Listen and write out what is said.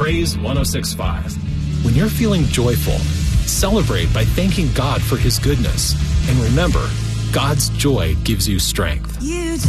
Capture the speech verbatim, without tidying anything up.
Praise one oh six point five. When you're feeling joyful, celebrate by thanking God for His goodness. And remember, God's joy gives you strength. You